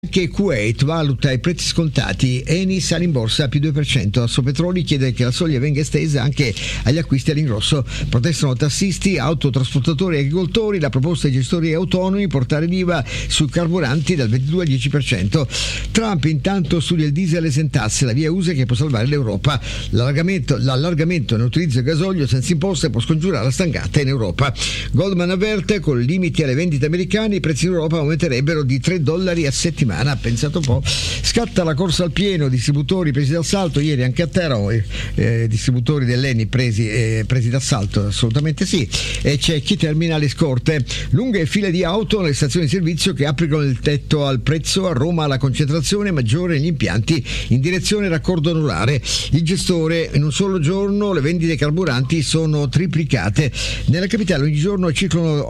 Che Kuwait valuta i prezzi scontati, Eni sale in borsa più 2%, Assopetroli chiede che la soglia venga estesa anche agli acquisti all'ingrosso, protestano tassisti, autotrasportatori e agricoltori, la proposta ai gestori autonomi portare l'IVA sui carburanti dal 22 al 10%, Trump intanto studia il diesel esentasse, la via USA che può salvare l'Europa, l'allargamento nell'utilizzo del gasolio senza imposte può scongiurare la stangata in Europa, Goldman avverte con limiti alle vendite americane i prezzi in Europa aumenterebbero di $3 a settimana. Pensate un po', scatta la corsa al pieno, distributori presi d'assalto ieri anche a Teramo, distributori dell'Eni presi d'assalto, assolutamente sì, e c'è chi termina le scorte, lunghe file di auto nelle stazioni di servizio che applicano il tetto al prezzo, a Roma la concentrazione maggiore negli impianti in direzione raccordo anulare, il gestore in un solo giorno le vendite carburanti sono triplicate, nella capitale ogni giorno circolano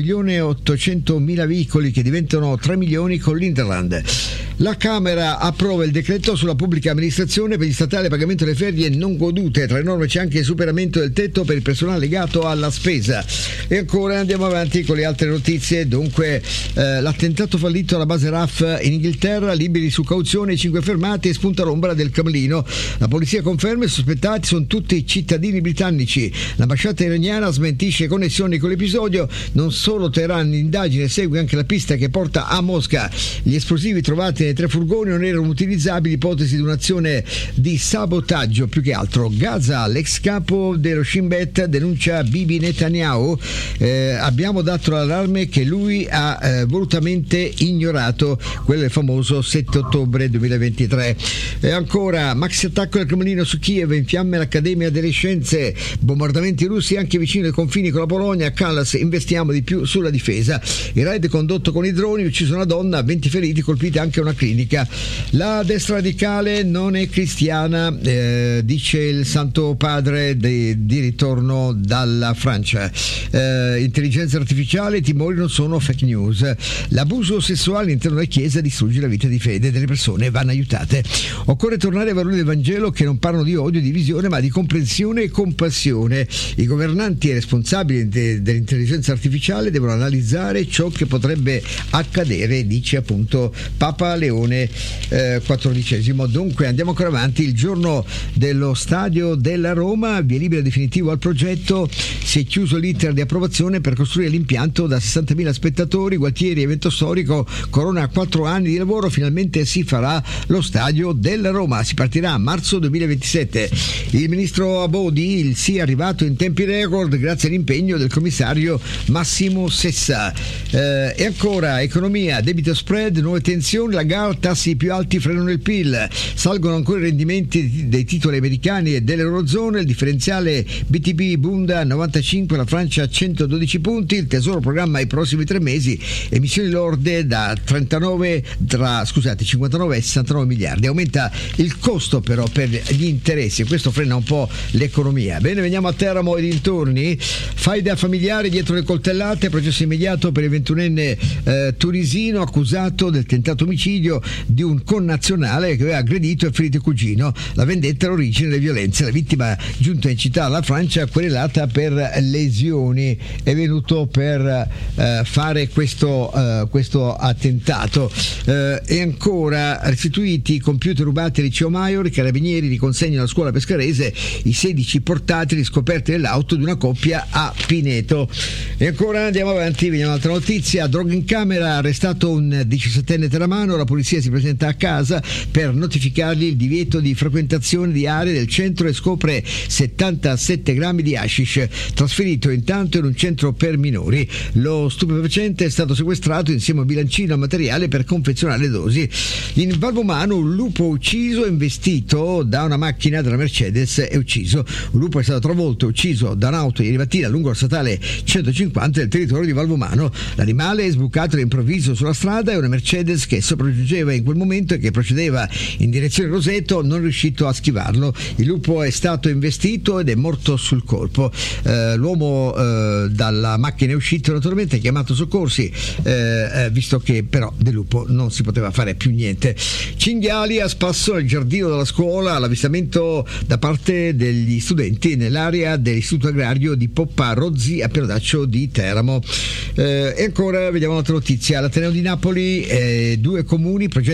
1.800.000 veicoli che diventano 3 milioni con l'Interland. La Camera approva il decreto sulla pubblica amministrazione per gli statali a pagamento delle ferie non godute, tra le norme c'è anche il superamento del tetto per il personale legato alla spesa. E ancora andiamo avanti con le altre notizie. Dunque l'attentato fallito alla base RAF in Inghilterra, liberi su cauzione 5 fermati e spunta l'ombra del Cremlino, la polizia conferma i sospettati sono tutti cittadini britannici, l'ambasciata iraniana smentisce connessioni con l'episodio, non solo Teheran in indagine segue anche la pista che porta a Mosca, gli esplosivi trovati nei 3 furgoni non erano utilizzabili, ipotesi di un'azione di sabotaggio più che altro. Gaza, l'ex capo dello Shin Bet denuncia Bibi Netanyahu, abbiamo dato l'allarme che lui ha volutamente ignorato, quello è il famoso 7 ottobre 2023. E ancora maxi attacco del Cremlino su Kiev, in fiamme l'Accademia delle Scienze, bombardamenti russi anche vicino ai confini con la Polonia, Callas investiamo di più sulla difesa, il raid condotto con i droni, ucciso una donna, 20 feriti, colpite anche una clinica. La destra radicale non è cristiana, dice il Santo Padre di ritorno dalla Francia. Intelligenza artificiale, i timori non sono fake news. L'abuso sessuale all'interno della Chiesa distrugge la vita di fede delle persone, vanno aiutate. Occorre tornare ai valori del Vangelo che non parlano di odio e divisione ma di comprensione e compassione. I governanti e responsabili dell'intelligenza artificiale devono analizzare ciò che potrebbe accadere, dice appunto Papa Leone XIV. Dunque andiamo ancora avanti. Il giorno dello stadio della Roma, via libera definitivo al progetto, si è chiuso l'iter di approvazione per costruire l'impianto da 60.000 spettatori, Gualtieri evento storico, Corona 4 anni di lavoro, finalmente si farà lo stadio della Roma, si partirà a marzo 2027. Il ministro Abodi, il sì è arrivato in tempi record grazie all'impegno del commissario Massimo Sessa. E ancora economia, debito spread, nuove tensioni, Lagarde, tassi più alti frenano il PIL, salgono ancora i rendimenti dei titoli americani e dell'Eurozona, il differenziale BTP Bund 95, la Francia 112 punti, il Tesoro programma i prossimi 3 mesi emissioni lorde da 59 e 69 miliardi, aumenta il costo però per gli interessi e questo frena un po' l'economia. Bene, veniamo a Teramo e dintorni, faida familiare dietro le coltellate, processo immediato per il 21enne tunisino accusato del tentato omicidio di un connazionale che aveva aggredito e ferito il cugino, la vendetta all'origine delle violenze, la vittima giunta in città alla Francia querelata per lesioni, è venuto per fare questo attentato. E ancora restituiti i computer rubati al liceo Maior, i carabinieri riconsegnano alla scuola pescarese i 16 portatili scoperti nell'auto di una coppia a Pineto. E ancora andiamo avanti, vediamo un'altra notizia, droga in camera, arrestato un 17enne teramano, la polizia si presenta a casa per notificargli il divieto di frequentazione di aree del centro e scopre 77 grammi di hashish, trasferito intanto in un centro per minori. Lo stupefacente è stato sequestrato insieme a un bilancino a materiale per confezionare le dosi. In Valvomano un lupo ucciso, investito da una macchina della Mercedes, è ucciso. Un lupo è stato travolto e ucciso da un'auto ieri mattina lungo la statale 150 del territorio di Valvomano. L'animale è sbucato all'improvviso sulla strada e una Mercedes che sopraggiungeva in quel momento e che procedeva in direzione Roseto non è riuscito a schivarlo. Il lupo è stato investito ed è morto sul colpo. L'uomo dalla macchina è uscito, naturalmente ha chiamato soccorsi, visto che però del lupo non si poteva fare più niente. Cinghiali a spasso nel giardino della scuola, l'avvistamento da parte degli studenti nell'area dell'istituto agrario di Poppa Rozzi a Pianodaccio di Teramo. E ancora vediamo un'altra notizia, l'Ateneo di Napoli, 2 comuni comuni, progetti